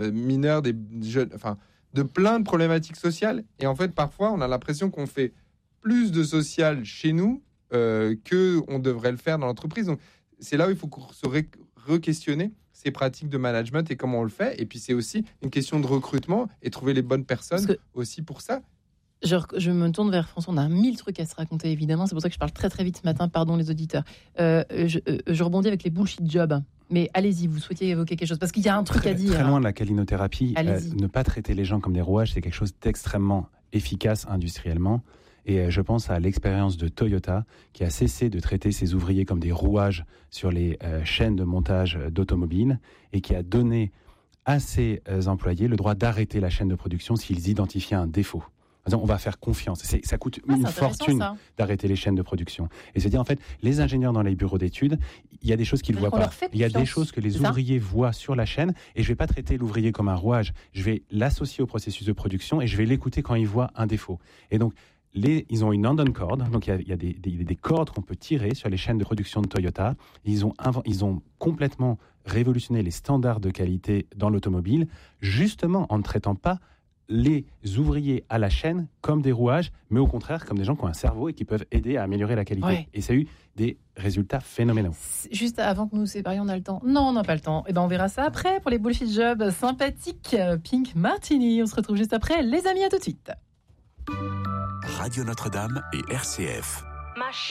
mineurs, des jeunes, enfin, de plein de problématiques sociales. Et en fait, parfois, on a l'impression qu'on fait plus de social chez nous que on devrait le faire dans l'entreprise. Donc, c'est là où il faut se re-questionner ces pratiques de management et comment on le fait. Et puis, c'est aussi une question de recrutement et trouver les bonnes personnes aussi pour ça. Je me tourne vers François, on a 1000 trucs à se raconter évidemment, c'est pour ça que je parle très très vite ce matin, pardon les auditeurs. Je rebondis avec les bullshit jobs, mais allez-y, vous souhaitiez évoquer quelque chose, parce qu'il y a un truc à dire. Très loin de la calinothérapie, ne pas traiter les gens comme des rouages, c'est quelque chose d'extrêmement efficace industriellement. Et je pense à l'expérience de Toyota qui a cessé de traiter ses ouvriers comme des rouages sur les chaînes de montage d'automobiles et qui a donné à ses employés le droit d'arrêter la chaîne de production s'ils identifiaient un défaut. On va faire confiance. Ça coûte une fortune d'arrêter les chaînes de production. Et se dire, en fait, les ingénieurs dans les bureaux d'études, il y a des choses qu'ils ne voient pas. Il y a des choses que les ouvriers voient sur la chaîne et je ne vais pas traiter l'ouvrier comme un rouage. Je vais l'associer au processus de production et je vais l'écouter quand il voit un défaut. Et donc, ils ont une hand-on cord, donc il y a des cordes qu'on peut tirer sur les chaînes de production de Toyota. Ils ont complètement révolutionné les standards de qualité dans l'automobile, justement en ne traitant pas les ouvriers à la chaîne comme des rouages, mais au contraire comme des gens qui ont un cerveau et qui peuvent aider à améliorer la qualité. Ouais. Et ça a eu des résultats phénoménaux. Juste avant que nous nous séparions, on a le temps? Non, on n'a pas le temps. Et on verra ça après pour les bullshit jobs sympathiques. Pink Martini, on se retrouve juste après. Les amis, à tout de suite. Radio Notre-Dame et RCF. Ma